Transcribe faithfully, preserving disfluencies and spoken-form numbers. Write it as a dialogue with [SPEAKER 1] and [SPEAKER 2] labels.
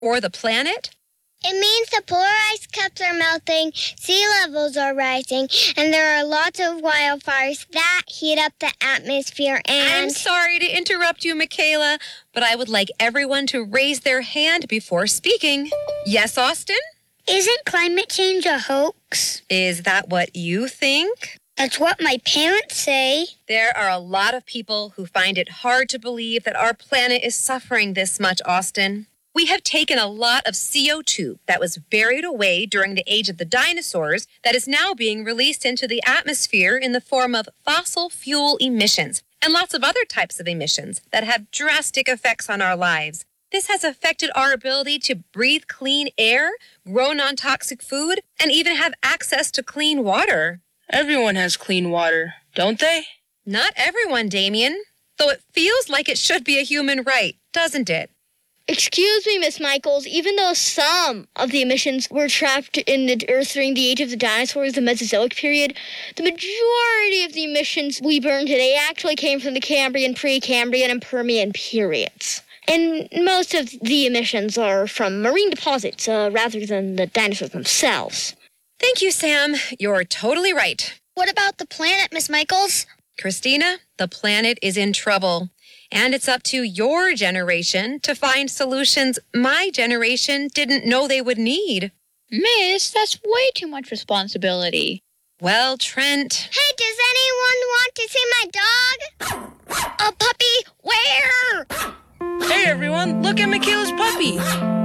[SPEAKER 1] Or the planet?
[SPEAKER 2] It means the polar ice caps are melting, sea levels are rising, and there are lots of wildfires that heat up the atmosphere and...
[SPEAKER 1] I'm sorry to interrupt you, Michaela, but I would like everyone to raise their hand before speaking. Yes, Austin?
[SPEAKER 2] Isn't climate change a hoax?
[SPEAKER 1] Is that what you think?
[SPEAKER 2] That's what my parents say.
[SPEAKER 1] There are a lot of people who find it hard to believe that our planet is suffering this much, Austin. We have taken a lot of C O two that was buried away during the age of the dinosaurs that is now being released into the atmosphere in the form of fossil fuel emissions and lots of other types of emissions that have drastic effects on our lives. This has affected our ability to breathe clean air, grow non-toxic food, and even have access to clean water.
[SPEAKER 3] Everyone has clean water, don't they?
[SPEAKER 1] Not everyone, Damien. Though it feels like it should be a human right, doesn't it?
[SPEAKER 4] Excuse me, Miss Michaels, even though some of the emissions were trapped in the Earth during the age of the dinosaurs, the Mesozoic period, the majority of the emissions we burn today actually came from the Cambrian, Precambrian, and Permian periods. And most of the emissions are from marine deposits uh, rather than the dinosaurs themselves.
[SPEAKER 1] Thank you, Sam. You're totally right.
[SPEAKER 2] What about the planet, Miss Michaels?
[SPEAKER 1] Christina, the planet is in trouble. And it's up to your generation to find solutions my generation didn't know they would need.
[SPEAKER 5] Miss, that's way too much responsibility.
[SPEAKER 1] Well, Trent...
[SPEAKER 2] Hey, does anyone want to see my dog? A puppy? Where?
[SPEAKER 3] Hey, everyone, look at Michaela's puppy.